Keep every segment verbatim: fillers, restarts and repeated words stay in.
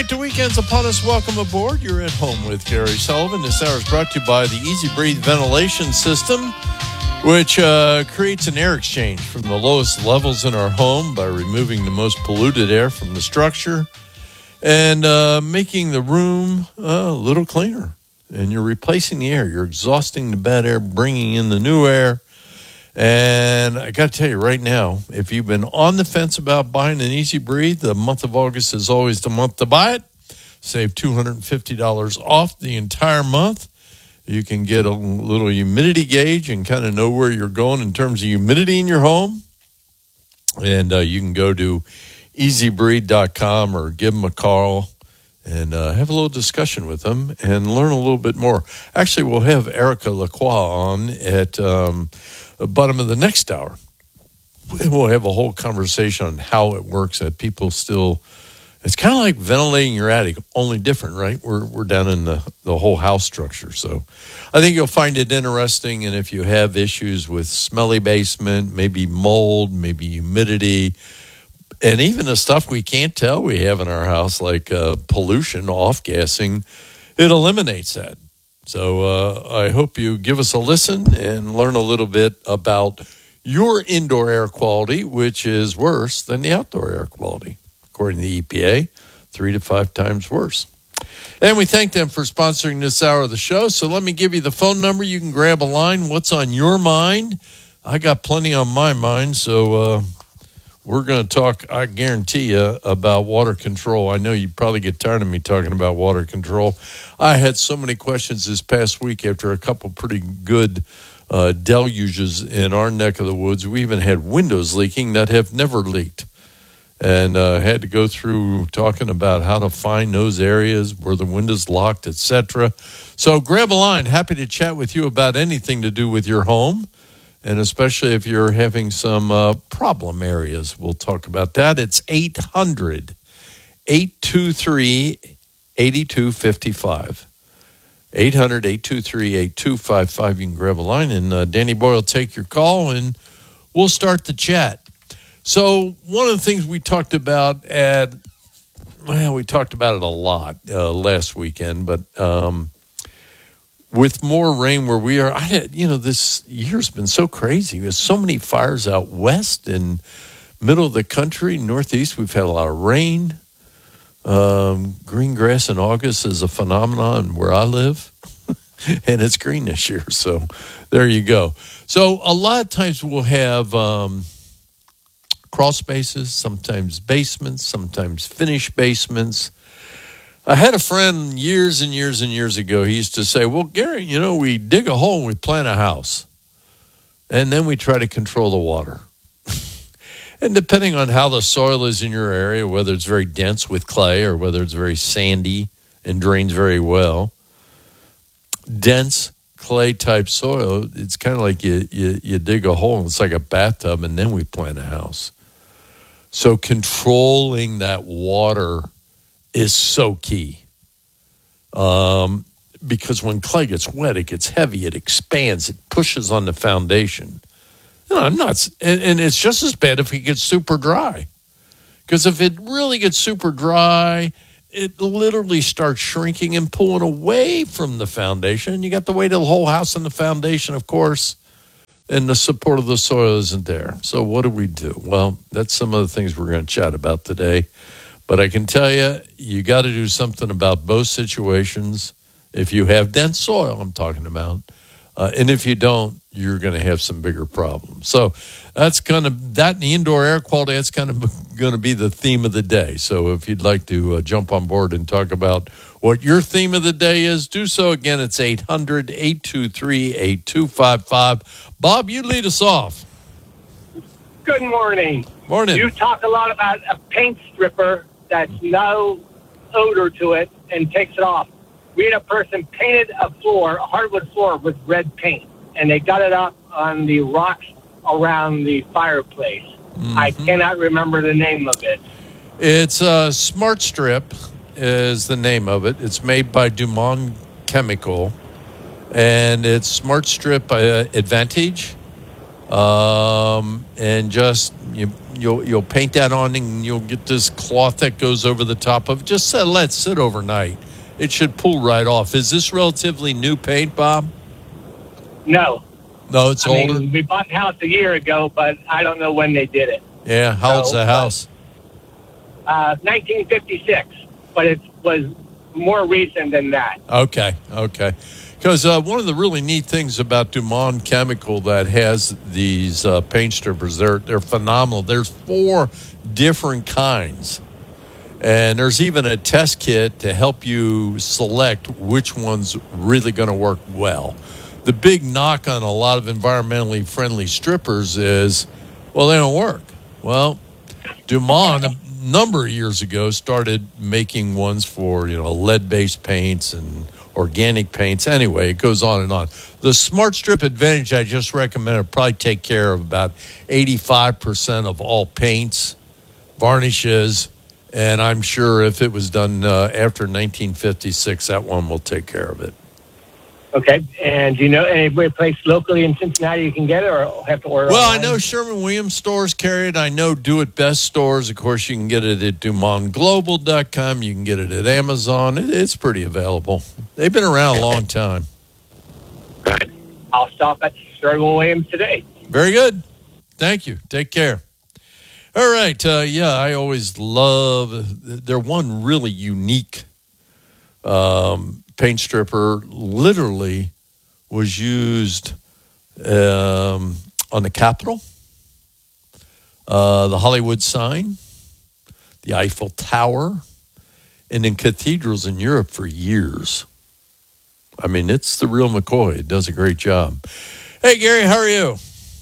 right, the weekend's upon us. Welcome aboard. You're at home with Gary Sullivan. This hour is brought to you by the Easy Breathe ventilation system, which uh, creates an air exchange from the lowest levels in our home by removing the most polluted air from the structure and uh, making the room uh, a little cleaner. And you're replacing the air. You're exhausting the bad air, bringing in the new air. And I got to tell you right now, if you've been on the fence about buying an Easy Breathe, the month of August is always the month to buy it. Save two hundred fifty dollars off the entire month. You can get a little humidity gauge and kind of know where you're going in terms of humidity in your home. And uh, you can go to easy breathe dot com or give them a call and uh, have a little discussion with them and learn a little bit more. Actually, we'll have Erica Lacroix on at um, the bottom of the next hour. We'll have a whole conversation on how it works, that people still, it's kind of like ventilating your attic, only different, right? We're we're down in the, the whole house structure. So I think you'll find it interesting. And if you have issues with smelly basement, maybe mold, maybe humidity, and even the stuff we can't tell we have in our house, like uh, pollution, off-gassing, it eliminates that. So uh, I hope you give us a listen and learn a little bit about your indoor air quality, which is worse than the outdoor air quality, according to the E P A, three to five times worse. And we thank them for sponsoring this hour of the show. So let me give you the phone number. You can grab a line. What's on your mind? I got plenty on my mind, so uh, we're going to talk, I guarantee you, about water control. I know you probably get tired of me talking about water control. I had so many questions this past week after a couple pretty good uh, deluges in our neck of the woods. We even had windows leaking that have never leaked. And uh, had to go through talking about how to find those areas where the window's locked, et cetera. So grab a line. Happy to chat with you about anything to do with your home. And especially if you're having some uh, problem areas, we'll talk about that. It's eight hundred, eight two three, eight two five five. eight hundred, eight two three, eight two five five. You can grab a line, and uh, Danny Boy will take your call, and we'll start the chat. So one of the things we talked about at, well, we talked about it a lot uh, last weekend, but um, with more rain where we are, I had, you know, this year's been so crazy. There's so many fires out west and middle of the country, northeast. We've had a lot of rain. Um, green grass in August is a phenomenon where I live, and it's green this year. So there you go. So a lot of times we'll have um, crawl spaces, sometimes basements, sometimes finished basements. I had a friend years and years and years ago. He used to say, well, Gary, you know, we dig a hole and we plant a house, and then we try to control the water. And depending on how the soil is in your area, whether it's very dense with clay or whether it's very sandy and drains very well, dense clay-type soil, it's kind of like you, you, you dig a hole, and it's like a bathtub, and then we plant a house. So controlling that water is so key. Um, because when clay gets wet, it gets heavy, it expands, it pushes on the foundation. You know, I'm not, and, and it's just as bad if it gets super dry. Because if it really gets super dry, it literally starts shrinking and pulling away from the foundation. And you got the weight of the whole house on the foundation, of course, and the support of the soil isn't there. So what do we do? Well, that's some of the things we're going to chat about today. But I can tell you, you got to do something about both situations. If you have dense soil, I'm talking about, uh, and if you don't, you're going to have some bigger problems. So that's kind of, that and the indoor air quality, that's kind of going to be the theme of the day. So if you'd like to uh, jump on board and talk about what your theme of the day is, do so. Again, it's eight hundred, eight two three, eight two five five. Bob, you lead us off. Good morning. Morning. You talk a lot about a paint stripper that's no odor to it and takes it off. We had a person painted a floor, a hardwood floor, with red paint, and they got it up on the rocks around the fireplace. Mm-hmm. I cannot remember the name of it. It's uh, Smart Strip is the name of it. It's made by Dumont Chemical, and it's Smart Strip uh, Advantage. um, and just you, you'll you'll paint that on, and you'll get this cloth that goes over the top of it. Just uh, let it sit overnight. It should pull right off. Is this relatively new paint, Bob? No. No, it's I older. mean, we bought the house a year ago, but I don't know when they did it. Yeah, how old's So, the house? Uh, nineteen fifty-six, but it was more recent than that. Okay, okay. Because uh, one of the really neat things about Dumont Chemical that has these uh, paint strippers, they're they're phenomenal. There's four different kinds, and there's even a test kit to help you select which one's really going to work well. The big knock on a lot of environmentally friendly strippers is, well, they don't work. Well, Dumont, a number of years ago, started making ones for, you know, lead-based paints and organic paints. Anyway, it goes on and on. The Smart Strip Advantage I just recommended will probably take care of about eighty-five percent of all paints, varnishes, and I'm sure if it was done uh, after nineteen fifty-six, that one will take care of it. Okay. And do you know any place locally in Cincinnati you can get it, or have to order Well, online? I know Sherwin-Williams stores carry it. I know Do It Best stores. Of course, you can get it at Dumont Global dot com. You can get it at Amazon. It, it's pretty available. They've been around a long time. I'll stop at Sherwin-Williams today. Very good. Thank you. Take care. All right. Uh, yeah, I always love, they're one really unique um, paint stripper. Literally was used um, on the Capitol, uh, the Hollywood sign, the Eiffel Tower, and in cathedrals in Europe for years. I mean, it's the real McCoy. It does a great job. Hey, Gary, how are you?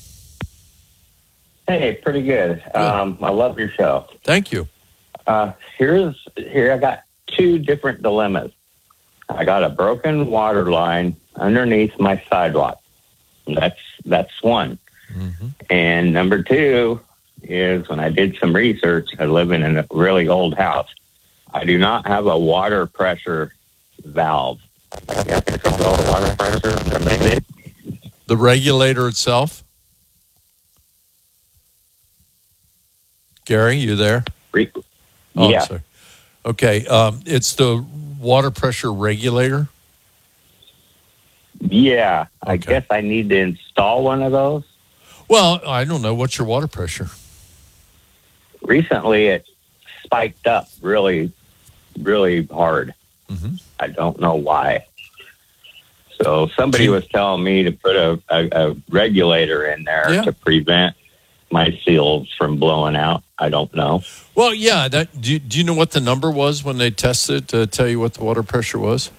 Hey, pretty good. Um, I love your show. Thank you. Uh, here's here I got two different dilemmas. I got a broken water line underneath my sidewalk. That's that's one. Mm-hmm. And number two is when I did some research, I live in a really old house. I do not have a water pressure valve. I guess control the water pressure. The regulator itself? Gary, you there? Re- oh, yeah. Sorry. Okay. Um, it's the water pressure regulator? Yeah. I Okay. guess I need to install one of those. Well, I don't know. What's your water pressure? Recently, it spiked up really, really hard. Mm-hmm. I don't know why. So somebody was telling me to put a, a, a regulator in there Yeah. to prevent my seals from blowing out. I don't know. Well, yeah. That. Do you, do you know what the number was when they tested to tell you what the water pressure was?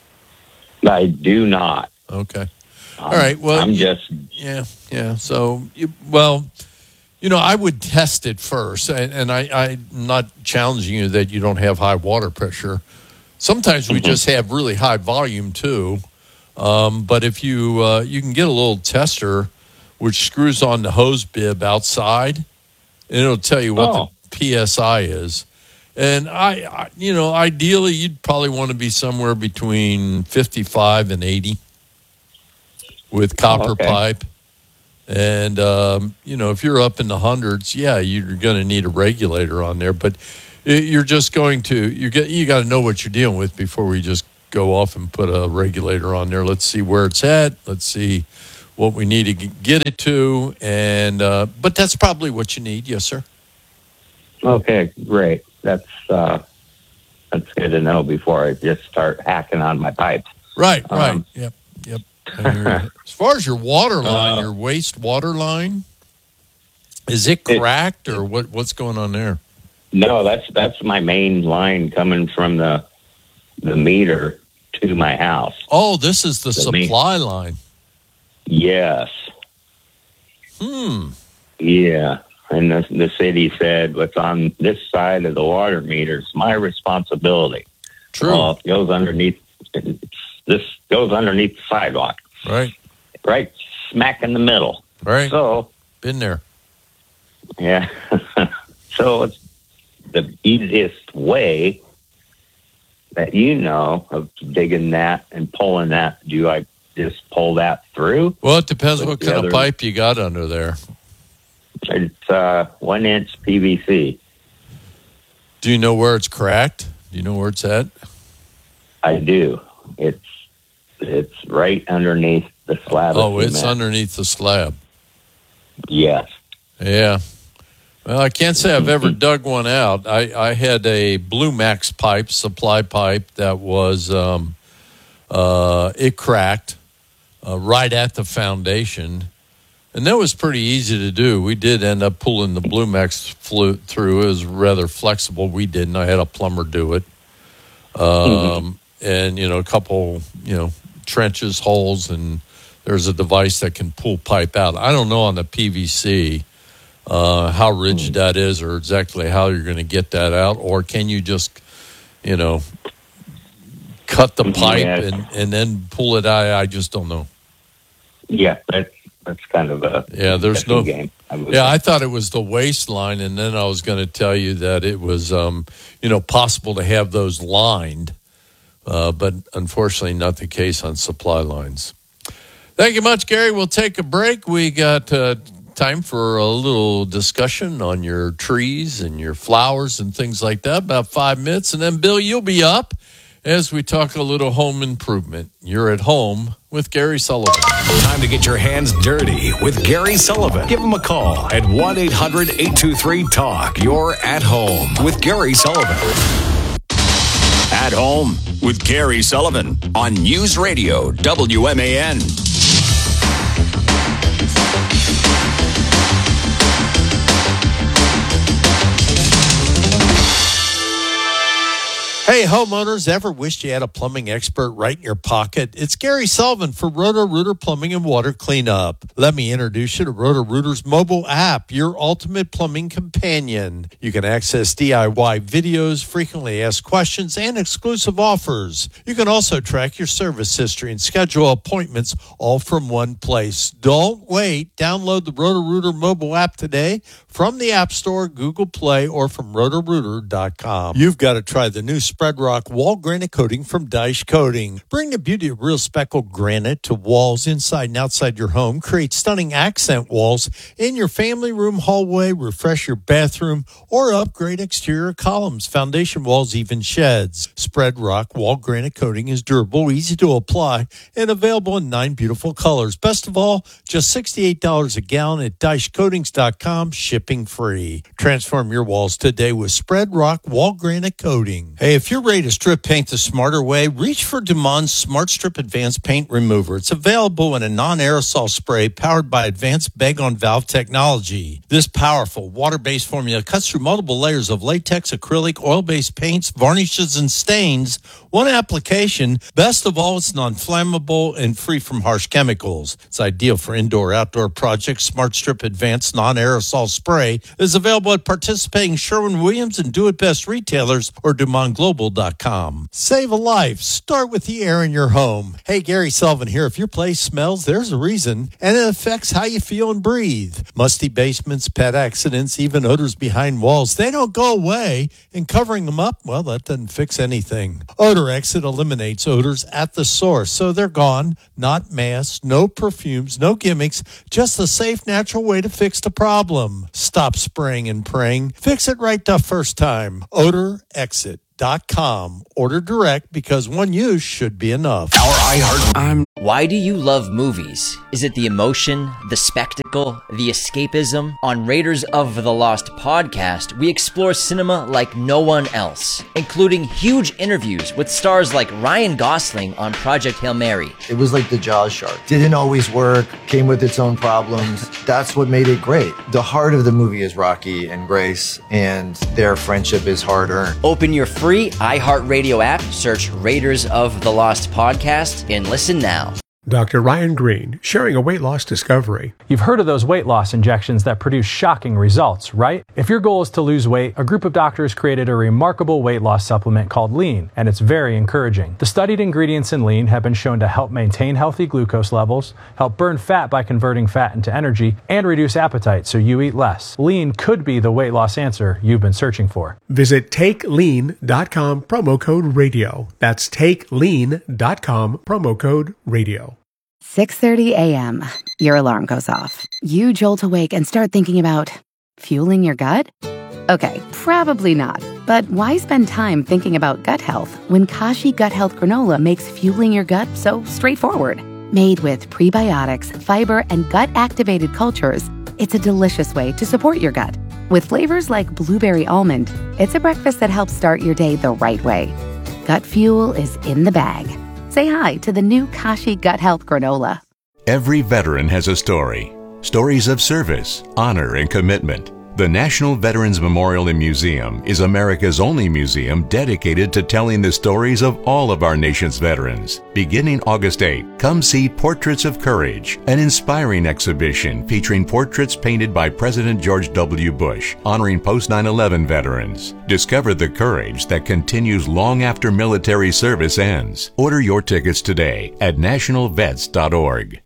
I do not. Okay. Um, All right. Well, I'm just yeah, yeah. So, you, well, you know, I would test it first, and, and I, I'm not challenging you that you don't have high water pressure. Sometimes we mm-hmm. just have really high volume too. Um, but if you uh, you can get a little tester which screws on the hose bib outside, and it'll tell you what oh. the P S I is. And I, I, you know, ideally you'd probably want to be somewhere between fifty-five and eighty with copper oh, okay. pipe. And um, you know, if you're up in the hundreds, yeah, you're going to need a regulator on there. But you're just going to you get you got to know what you're dealing with before we just go off and put a regulator on there. Let's see where it's at. Let's see what we need to get it to. And uh, but that's probably what you need. Yes, sir. Okay, great. That's uh, that's good to know before I just start hacking on my pipes. Right, right. Um, yep, yep. As far as your water line, uh, your waste water line, is it cracked it, or what? What's going on there? No, that's that's my main line coming from the the meter to my house. Oh, this is the, the supply main. line. Yes. Hmm. Yeah. And the, the city said, what's on this side of the water meter is my responsibility. True. Well, it goes underneath, this goes underneath the sidewalk. Right. Right smack in the middle. Right. So. Been there. Yeah. So it's the easiest way that you know of digging that and pulling that. Do I just pull that through. Well, it depends what kind other, of pipe you got under there. It's uh, one inch P V C. Do you know where it's cracked? Do you know where it's at? I do. It's it's right underneath the slab. Oh, of it's cement. underneath the slab. Yes. Yeah. Well, I can't say I've ever dug one out. I, I had a Blue Max pipe, supply pipe, that was, um, uh, it cracked uh, right at the foundation. And that was pretty easy to do. We did end up pulling the Blue Max flute through. It was rather flexible. We didn't. I had a plumber do it. Um, mm-hmm. And, you know, a couple, you know, trenches, holes, and there's a device that can pull pipe out. I don't know on the P V C uh, how rigid that is or exactly how you're going to get that out. Or can you just, you know, cut the pipe yeah. and, and then pull it out? I just don't know. Yeah, that's, that's kind of a yeah, there's no game. I yeah, I thought it was the waistline, and then I was going to tell you that it was, um, you know, possible to have those lined. Uh, but unfortunately not the case on supply lines. Thank you much, Gary. We'll take a break. We got uh, time for a little discussion on your trees and your flowers and things like that, about five minutes. And then, Bill, you'll be up as we talk a little home improvement. You're at home with Gary Sullivan. Time to get your hands dirty with Gary Sullivan. Give him a call at one eight hundred eight two three talk. You're at home with Gary Sullivan. At Home with Gary Sullivan on News Radio W M A N. Hey, homeowners, ever wished you had a plumbing expert right in your pocket? It's Gary Sullivan for Roto-Rooter Plumbing and Water Cleanup. Let me introduce you to Roto-Rooter's mobile app, your ultimate plumbing companion. You can access D I Y videos, frequently asked questions, and exclusive offers. You can also track your service history and schedule appointments all from one place. Don't wait. Download the Roto-Rooter mobile app today from the App Store, Google Play, or from roto rooter dot com. You've got to try the new Spread Rock wall granite coating from Dyche Coating. Bring the beauty of real speckled granite to walls inside and outside your home. Create stunning accent walls in your family room, hallway, refresh your bathroom, or upgrade exterior columns, foundation walls, even sheds. Spread Rock wall granite coating is durable, easy to apply, and available in nine beautiful colors. Best of all, just sixty-eight dollars a gallon at dyche coatings dot com, shipping free. Transform your walls today with Spread Rock wall granite coating. Hey, if you're ready to strip paint the smarter way, reach for Dumond's Smart Strip Advanced Paint Remover. It's available in a non-aerosol spray powered by advanced bag-on-valve technology. This powerful water-based formula cuts through multiple layers of latex, acrylic, oil-based paints, varnishes, and stains. One application. Best of all, it's non-flammable and free from harsh chemicals. It's ideal for indoor-outdoor projects. Smart Strip Advanced Non-Aerosol Spray is available at participating Sherwin-Williams and Do It Best retailers or Dumond Global dot com. Save a life. Start with the air in your home. Hey, Gary Sullivan here. If your place smells, there's a reason, and it affects how you feel and breathe. Musty basements, pet accidents, even odors behind walls, they don't go away, and covering them up, well, that doesn't fix anything. Odor Exit eliminates odors at the source, so they're gone. Not masks, no perfumes, no gimmicks, just a safe, natural way to fix the problem. Stop spraying and praying. Fix it right the first time. Odor Exit. Dot com. Order direct because one use should be enough. Our iHeart. I'm. Why do you love movies? Is it the emotion, the spectacle, the escapism? On Raiders of the Lost podcast, we explore cinema like no one else, including huge interviews with stars like Ryan Gosling on Project Hail Mary. It was like the Jaws shark. Didn't always work, came with its own problems. That's what made it great. The heart of the movie is Rocky and Grace, and their friendship is hard-earned. Open your free iHeartRadio app, search Raiders of the Lost podcast, and listen now. Doctor Ryan Green, sharing a weight loss discovery. You've heard of those weight loss injections that produce shocking results, right? If your goal is to lose weight, a group of doctors created a remarkable weight loss supplement called Lean, and it's very encouraging. The studied ingredients in Lean have been shown to help maintain healthy glucose levels, help burn fat by converting fat into energy, and reduce appetite so you eat less. Lean could be the weight loss answer you've been searching for. Visit take lean dot com, promo code radio. That's take lean dot com, promo code radio. six thirty a.m. Your alarm goes off. You jolt awake and start thinking about fueling your gut? Okay, probably not. But why spend time thinking about gut health when Kashi Gut Health Granola makes fueling your gut so straightforward? Made with prebiotics, fiber, and gut-activated cultures, it's a delicious way to support your gut. With flavors like blueberry almond, it's a breakfast that helps start your day the right way. Gut fuel is in the bag. Say hi to the new Kashi Gut Health Granola. Every veteran has a story. Stories of service, honor, and commitment. The National Veterans Memorial and Museum is America's only museum dedicated to telling the stories of all of our nation's veterans. Beginning August eighth, come see Portraits of Courage, an inspiring exhibition featuring portraits painted by President George W. Bush, honoring post nine eleven veterans. Discover the courage that continues long after military service ends. Order your tickets today at national vets dot org.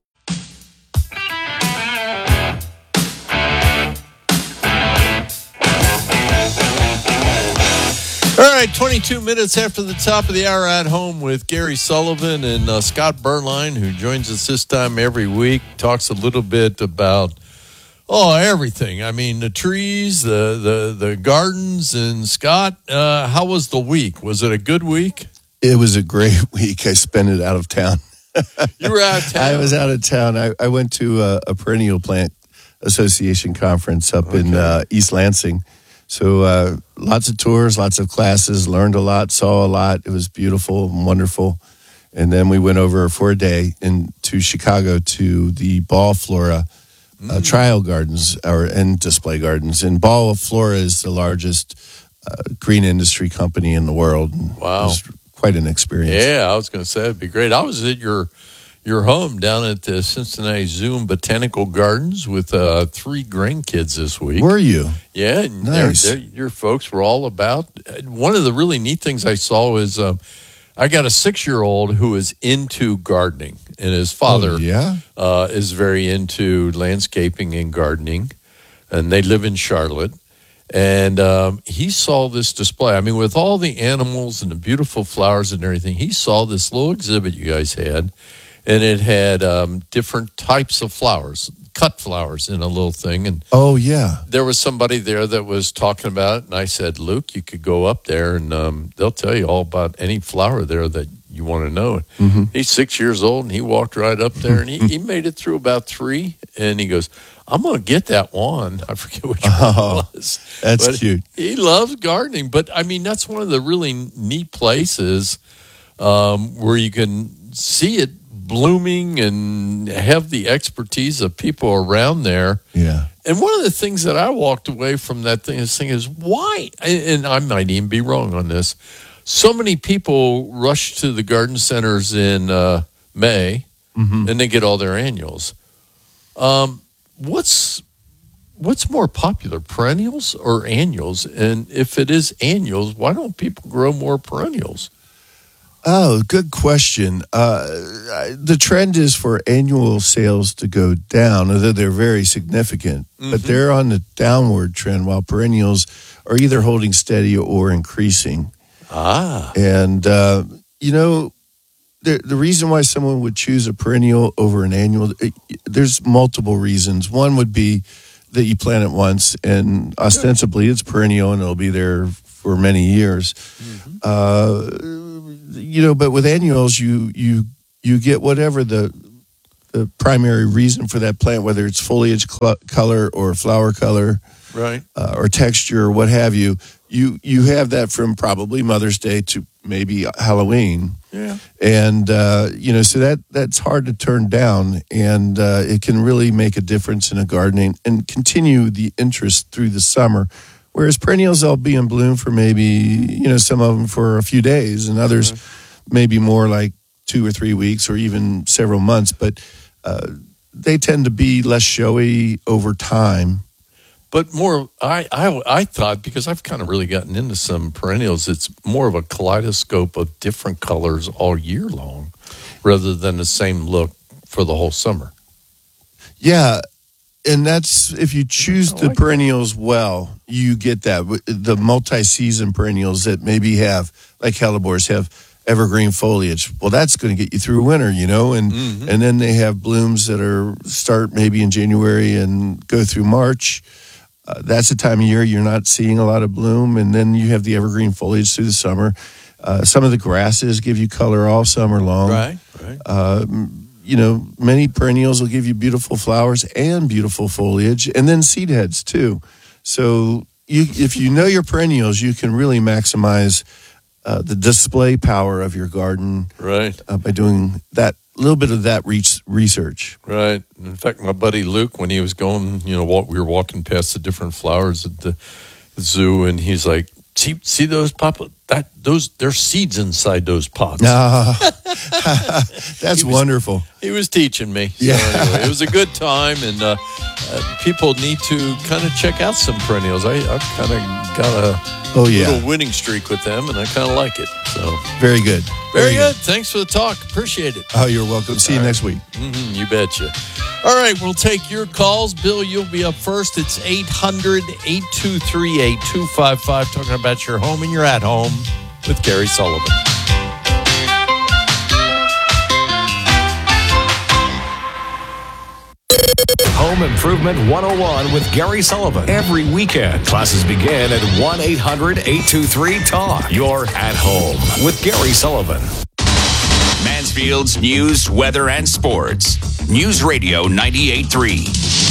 All right, twenty-two minutes after the top of the hour, at home with Gary Sullivan and uh, Scott Berline, who joins us this time every week, talks a little bit about, oh, everything. I mean, the trees, the the, the gardens. And Scott, uh, how was the week? Was it a good week? It was a great week. I spent it out of town. You were out of town? I was out of town. I, I went to a, a perennial plant association conference up okay. in uh, East Lansing. So uh, lots of tours, lots of classes, learned a lot, saw a lot. It was beautiful and wonderful. And then we went over for a day into Chicago to the Ball Flora uh, mm. trial gardens or and display gardens. And Ball Flora is the largest uh, green industry company in the world. Wow. It was quite an experience. Yeah, I was going to say it'd be great. I was at your your home down at the Cincinnati Zoo Botanical Gardens with uh, three grandkids this week. Were you? Yeah. And nice. They're, they're, your folks were all about. One of the really neat things I saw is um, I got a six-year-old who is into gardening, and his father oh, yeah? uh, is very into landscaping and gardening, and they live in Charlotte. And um, he saw this display. I mean, with all the animals and the beautiful flowers and everything, he saw this little exhibit you guys had. And it had um, different types of flowers, cut flowers in a little thing. And oh, yeah. There was somebody there that was talking about it. And I said, Luke, you could go up there and um, they'll tell you all about any flower there that you want to know. Mm-hmm. He's six years old and he walked right up there and he, he made it through about three. And he goes, I'm going to get that one. I forget which oh, one it was. That's but cute. He loves gardening. But, I mean, that's one of the really neat places um, where you can see it blooming and have the expertise of people around there. Yeah. And one of the things that I walked away from that thing is thing is why, and I might even be wrong on this, so many people rush to the garden centers in uh, May mm-hmm. and they get all their annuals. Um, what's what's more popular, perennials or annuals? And if it is annuals, why don't people grow more perennials? Oh, good question. Uh, the trend is for annual sales to go down, although they're very significant. Mm-hmm. But they're on the downward trend, while perennials are either holding steady or increasing. Ah. And, uh, you know, the, the reason why someone would choose a perennial over an annual, it, there's multiple reasons. One would be that you plant it once, and ostensibly it's perennial, and it'll be there for many years. Mm-hmm. Uh You know, but with annuals, you you you get whatever the the primary reason for that plant, whether it's foliage cl- color or flower color, right, uh, or texture or what have you. You you have that from probably Mother's Day to maybe Halloween. Yeah, and uh, you know, so that that's hard to turn down, and uh, it can really make a difference in a gardening and continue the interest through the summer. Whereas perennials, they'll be in bloom for maybe, you know, some of them for a few days, and others mm-hmm. maybe more like two or three weeks or even several months. But uh, they tend to be less showy over time. But more, I, I, I thought, because I've kind of really gotten into some perennials, it's more of a kaleidoscope of different colors all year long rather than the same look for the whole summer. Yeah. And that's, if you choose the like perennials that. well, you get that. The multi-season perennials that maybe have, like hellebores, have evergreen foliage. Well, that's going to get you through winter, you know, and mm-hmm. and then they have blooms that are start maybe in January and go through March. Uh, that's the time of year you're not seeing a lot of bloom, and then you have the evergreen foliage through the summer. Uh, some of the grasses give you color all summer long. Right, right. Uh, you know, many perennials will give you beautiful flowers and beautiful foliage, and then seed heads too. So you, if you know your perennials, you can really maximize uh, the display power of your garden, right? Uh, by doing that little bit of that re- research, right. In fact, my buddy Luke, when he was going, you know, what we were walking past the different flowers at the zoo, and he's like, "See, see those pop? That those there's seeds inside those pots." Uh, that's he was, wonderful. He was teaching me. So yeah, anyway, it was a good time, and uh, uh, people need to kind of check out some perennials. I, I've kind of got a oh yeah little winning streak with them, and I kind of like it. So very good, very, very good. good. Thanks for the talk. Appreciate it. Oh, you're welcome. See you All next right. week. Mm-hmm, you betcha. All right, we'll take your calls. Bill, you'll be up first. It's eight hundred, eight two three, eight two five five, talking about your home and your at home with Gary Sullivan. Home Improvement one oh one with Gary Sullivan. Every weekend, classes begin at one eight hundred, eight two three, talk. You're at home with Gary Sullivan. Mansfield's news, weather, and sports. News Radio ninety-eight point three.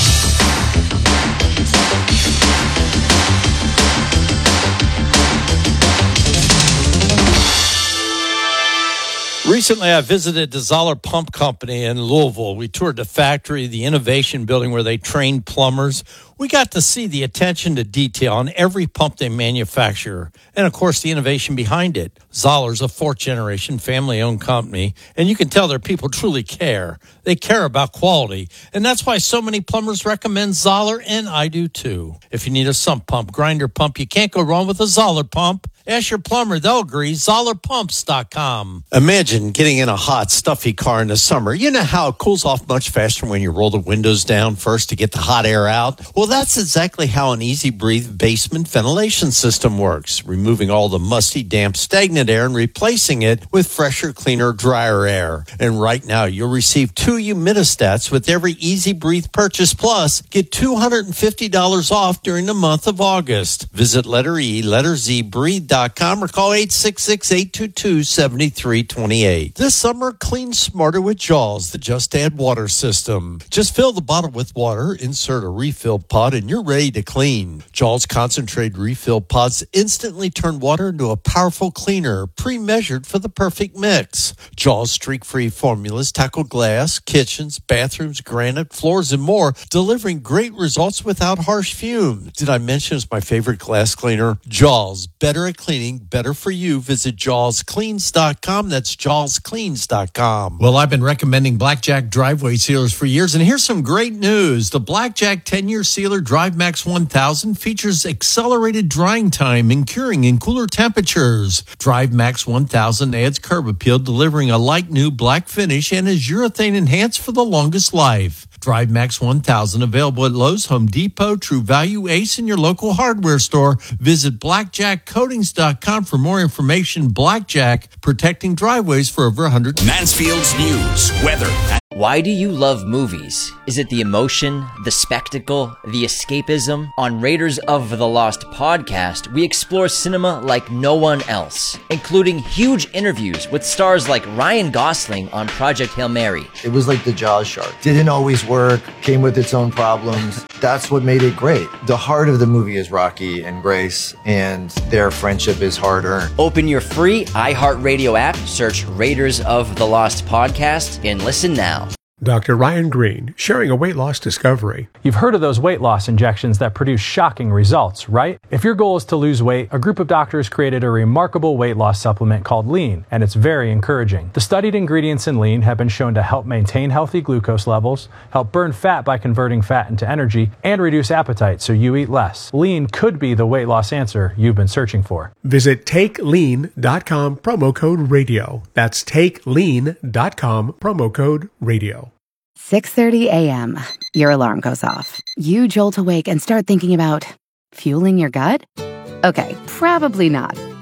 Recently, I visited the Zoller Pump Company in Louisville. We toured the factory, the innovation building where they train plumbers. We got to see the attention to detail on every pump they manufacture, and of course, the innovation behind it. Zoller's a fourth-generation family-owned company, and you can tell their people truly care. They care about quality, and that's why so many plumbers recommend Zoller, and I do too. If you need a sump pump, grinder pump, you can't go wrong with a Zoller pump. Ask your plumber, they'll agree. Zoller Pumps dot com. Imagine getting in a hot, stuffy car in the summer. You know how it cools off much faster when you roll the windows down first to get the hot air out? Well, that's exactly how an Easy Breathe basement ventilation system works, removing all the musty, damp, stagnant air and replacing it with fresher, cleaner, drier air. And right now, you'll receive two humidistats with every Easy Breathe purchase. Plus, get two hundred fifty dollars off during the month of August. Visit letter E, letter Z, breathe dot com or call eight six six, eight two two, seven three two eight. This summer, clean smarter with Jaws, the Just Add Water system. Just fill the bottle with water, insert a refill pod, and you're ready to clean. Jaws concentrated refill pods instantly turn water into a powerful cleaner, pre-measured for the perfect mix. Jaws streak-free formulas tackle glass, kitchens, bathrooms, granite, floors, and more, delivering great results without harsh fumes. Did I mention it's my favorite glass cleaner? Jaws, better at cleaning, better for you. Visit jaws cleans dot com. That's jaws cleans dot com. Well, I've been recommending Blackjack driveway sealers for years, and here's some great news. The Blackjack ten-year sealer DriveMax one thousand features accelerated drying time and curing in cooler temperatures. DriveMax one thousand adds curb appeal, delivering a like new black finish, and is urethane enhanced for the longest life. DriveMax one thousand available at Lowe's, Home Depot, True Value, Ace, and your local hardware store. Visit blackjack coatings dot com for more information. Blackjack, protecting driveways for over one hundred. Mansfield's news, weather. Why do you love movies? Is it the emotion, the spectacle, the escapism? On Raiders of the Lost podcast, we explore cinema like no one else, including huge interviews with stars like Ryan Gosling on Project Hail Mary. It was like the Jaws shark. Didn't always work, came with its own problems. That's what made it great. The heart of the movie is Rocky and Grace, and their friendship is hard-earned. Open your free iHeartRadio app, search Raiders of the Lost podcast, and listen now. Doctor Ryan Green, sharing a weight loss discovery. You've heard of those weight loss injections that produce shocking results, right? If your goal is to lose weight, a group of doctors created a remarkable weight loss supplement called Lean, and it's very encouraging. The studied ingredients in Lean have been shown to help maintain healthy glucose levels, help burn fat by converting fat into energy, and reduce appetite so you eat less. Lean could be the weight loss answer you've been searching for. Visit take lean dot com, promo code radio. That's take lean dot com, promo code radio. six thirty a.m. Your alarm goes off. You jolt awake and start thinking about fueling your gut? Okay, probably not.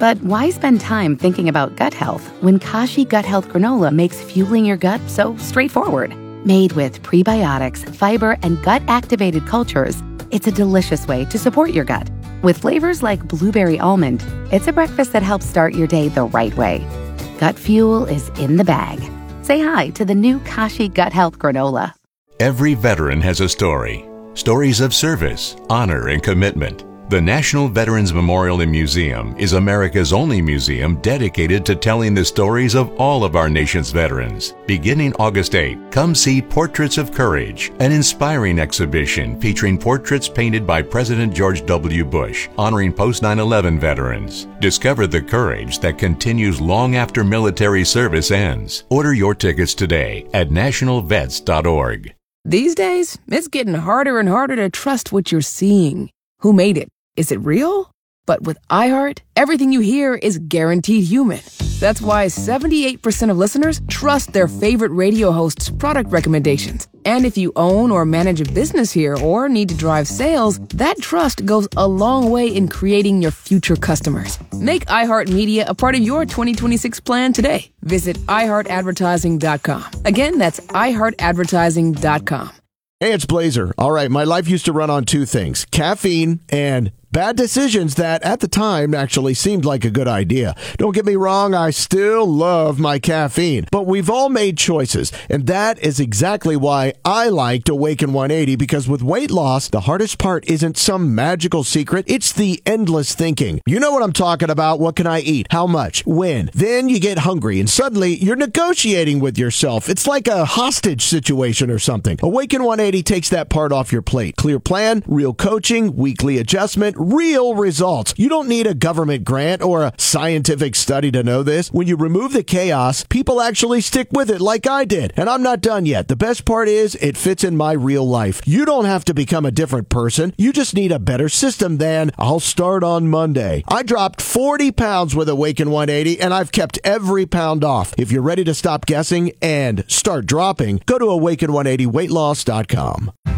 But why spend time thinking about gut health when Kashi Gut Health Granola makes fueling your gut so straightforward? Made with prebiotics, fiber, and gut-activated cultures, it's a delicious way to support your gut. With flavors like blueberry almond, it's a breakfast that helps start your day the right way. Gut fuel is in the bag. Say hi to the new Kashi Gut Health Granola. Every veteran has a story. Stories of service, honor, and commitment. The National Veterans Memorial and Museum is America's only museum dedicated to telling the stories of all of our nation's veterans. Beginning August eighth, come see Portraits of Courage, an inspiring exhibition featuring portraits painted by President George W. Bush, honoring post nine eleven veterans. Discover the courage that continues long after military service ends. Order your tickets today at national vets dot org. These days, it's getting harder and harder to trust what you're seeing. Who made it? Is it real? But with iHeart, everything you hear is guaranteed human. That's why seventy-eight percent of listeners trust their favorite radio host's product recommendations. And if you own or manage a business here or need to drive sales, that trust goes a long way in creating your future customers. Make iHeartMedia a part of your twenty twenty-six plan today. Visit i heart advertising dot com. Again, that's i heart advertising dot com. Hey, it's Blazer. All right, my life used to run on two things, caffeine and bad decisions that at the time actually seemed like a good idea. Don't get me wrong, I still love my caffeine, but we've all made choices, and that is exactly why I liked Awaken one eighty, because with weight loss, the hardest part isn't some magical secret, it's the endless thinking. You know what I'm talking about. What can I eat? How much? When? Then you get hungry, and suddenly you're negotiating with yourself. It's like a hostage situation or something. Awaken one eighty takes that part off your plate. Clear plan, real coaching, weekly adjustment, real results. You don't need a government grant or a scientific study to know this. When you remove the chaos, people actually stick with it like I did. And I'm not done yet. The best part is it fits in my real life. You don't have to become a different person. You just need a better system than I'll start on Monday. I dropped forty pounds with Awaken one eighty, and I've kept every pound off. If you're ready to stop guessing and start dropping, go to awaken one eighty weight loss dot com.